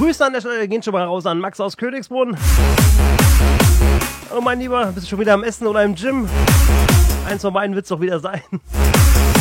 Grüße an der Stelle gehen schon mal raus an Max aus Königsbrunn. Oh mein Lieber, bist du schon wieder am Essen oder im Gym? Eins von beiden wird es doch wieder sein.